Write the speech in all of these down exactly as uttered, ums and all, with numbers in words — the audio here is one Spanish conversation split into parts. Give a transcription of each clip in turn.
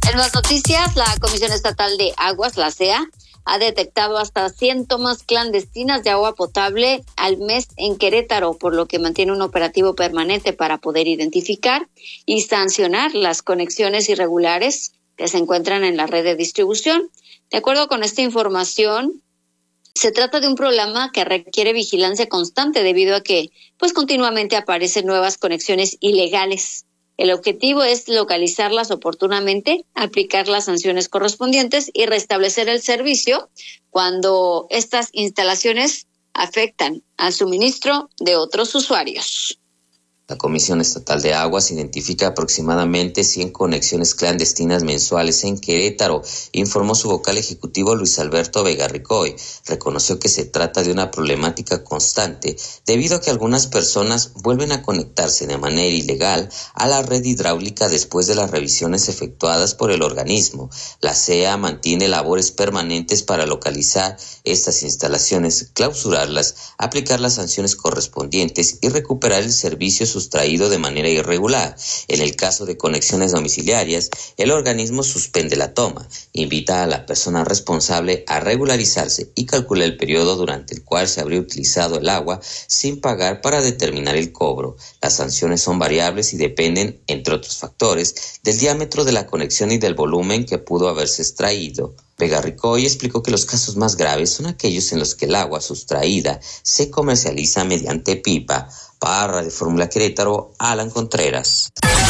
En las noticias, la Comisión Estatal de Aguas, la C E A, ha detectado hasta cien tomas clandestinas de agua potable al mes en Querétaro, por lo que mantiene un operativo permanente para poder identificar y sancionar las conexiones irregulares que se encuentran en la red de distribución. De acuerdo con esta información, se trata de un problema que requiere vigilancia constante debido a que, pues, continuamente aparecen nuevas conexiones ilegales. El objetivo es localizarlas oportunamente, aplicar las sanciones correspondientes y restablecer el servicio cuando estas instalaciones afectan al suministro de otros usuarios. La Comisión Estatal de Aguas identifica aproximadamente cien conexiones clandestinas mensuales en Querétaro, informó su vocal ejecutivo Luis Alberto Vega Ricoy. Reconoció que se trata de una problemática constante debido a que algunas personas vuelven a conectarse de manera ilegal a la red hidráulica después de las revisiones efectuadas por el organismo. La C E A mantiene labores permanentes para localizar estas instalaciones, clausurarlas, aplicar las sanciones correspondientes y recuperar el servicio sustraído de manera irregular. En el caso de conexiones domiciliarias, el organismo suspende la toma, invita a la persona responsable a regularizarse y calcula el periodo durante el cual se habría utilizado el agua sin pagar para determinar el cobro. Las sanciones son variables y dependen, entre otros factores, del diámetro de la conexión y del volumen que pudo haberse extraído. Vega Ricoy explicó que los casos más graves son aquellos en los que el agua sustraída se comercializa mediante pipa. Para Radio Fórmula Querétaro, Alan Contreras.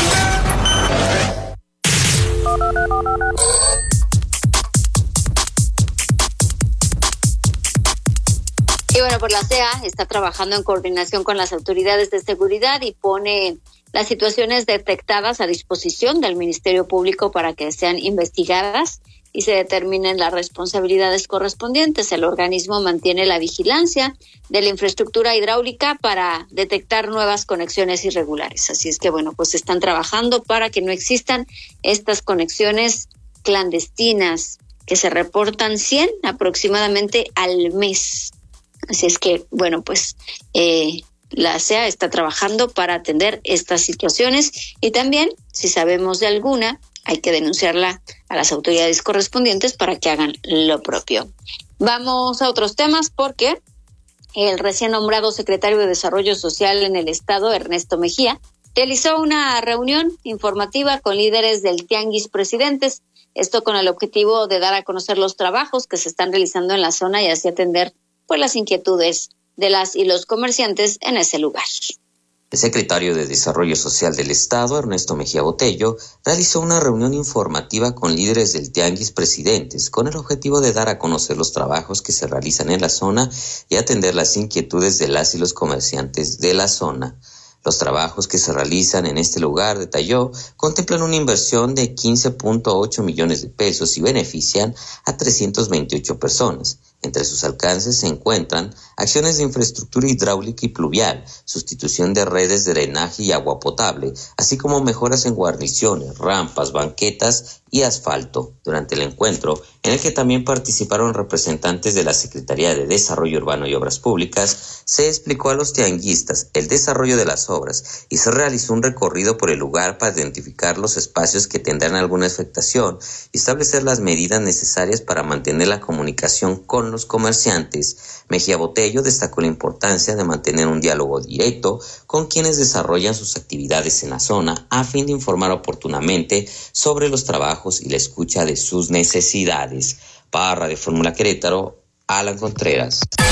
Y bueno, pues la C E A está trabajando en coordinación con las autoridades de seguridad y pone las situaciones detectadas a disposición del Ministerio Público para que sean investigadas y se determinen las responsabilidades correspondientes. El organismo mantiene la vigilancia de la infraestructura hidráulica para detectar nuevas conexiones irregulares. Así es que, bueno, pues están trabajando para que no existan estas conexiones clandestinas, que se reportan cien aproximadamente al mes. Así es que, bueno, pues eh, la C E A está trabajando para atender estas situaciones y también, si sabemos de alguna, hay que denunciarla a las autoridades correspondientes para que hagan lo propio. Vamos a otros temas porque el recién nombrado secretario de Desarrollo Social en el Estado, Ernesto Mejía, realizó una reunión informativa con líderes del Tianguis Presidentes, esto con el objetivo de dar a conocer los trabajos que se están realizando en la zona y así atender pues las inquietudes de las y los comerciantes en ese lugar. El secretario de Desarrollo Social del Estado, Ernesto Mejía Botello, realizó una reunión informativa con líderes del Tianguis Presidentes con el objetivo de dar a conocer los trabajos que se realizan en la zona y atender las inquietudes de las y los comerciantes de la zona. Los trabajos que se realizan en este lugar, detalló, contemplan una inversión de quince punto ocho millones de pesos y benefician a trescientas veintiocho personas. Entre sus alcances se encuentran acciones de infraestructura hidráulica y pluvial, sustitución de redes de drenaje y agua potable, así como mejoras en guarniciones, rampas, banquetas y asfalto. Durante el encuentro, en el que también participaron representantes de la Secretaría de Desarrollo Urbano y Obras Públicas, se explicó a los tianguistas el desarrollo de las obras y se realizó un recorrido por el lugar para identificar los espacios que tendrán alguna afectación y establecer las medidas necesarias para mantener la comunicación con los comerciantes. Mejía Botello destacó la importancia de mantener un diálogo directo con quienes desarrollan sus actividades en la zona a fin de informar oportunamente sobre los trabajos y la escucha de sus necesidades. Para Radio Fórmula Querétaro, Alan Contreras.